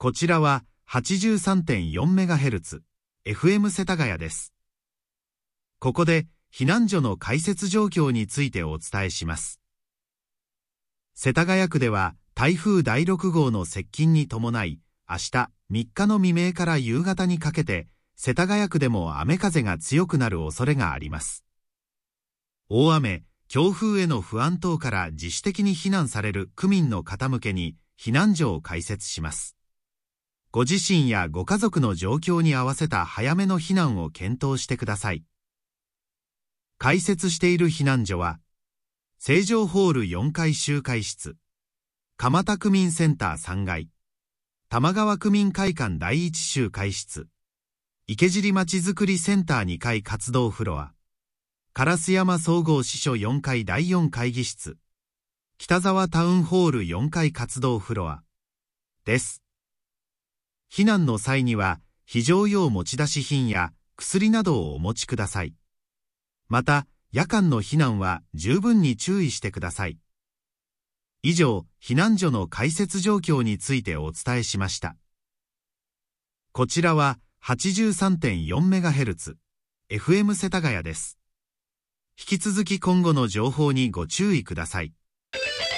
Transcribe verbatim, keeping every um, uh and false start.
こちらは はちじゅうさんてんよんメガヘルツ、エフエム 世田谷です。ここで避難所の開設状況についてお伝えします。世田谷区では台風だいろくごうの接近に伴い、明日みっかの未明から夕方にかけて、世田谷区でも雨風が強くなる恐れがあります。大雨、強風への不安等から自主的に避難される区民の方向けに避難所を開設します。ご自身やご家族の状況に合わせた早めの避難を検討してください。開設している避難所は、成城ホールよんかい集会室、蒲田区民センターさんがい、玉川区民会館だいいち集会室、池尻まちづくりセンターにかい活動フロア、烏山総合支所よんかいだいよん会議室、北沢タウンホールよんかい活動フロアです。避難の際には非常用持ち出し品や薬などをお持ちください。また夜間の避難は十分に注意してください。以上、避難所の開設状況についてお伝えしました。こちらは はちじゅうさんてんよんメガヘルツ、エフエム 世田谷です。引き続き今後の情報にご注意ください。